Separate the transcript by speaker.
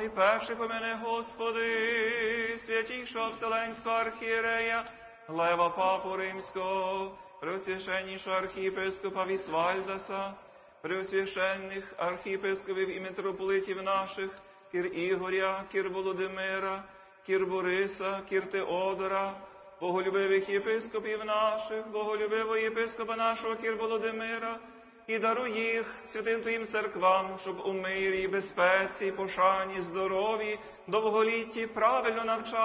Speaker 1: найперше помяне, Господи, святійшого Вселенського архієрея, Лева Папу Римського, преосвященнішого архієпископа Вісвальдаса, преосвященних архієпископів і митрополитів наших, кір Ігоря, кір Володимира, кір Бориса, кір Теодора, боголюбивих єпископів наших, боголюбивого єпископа нашого, кір Володимира, і даруй їх святим Твоїм церквам, щоб у мирі, безпеці, пошані, здоров'ї, довголітті правильно навчали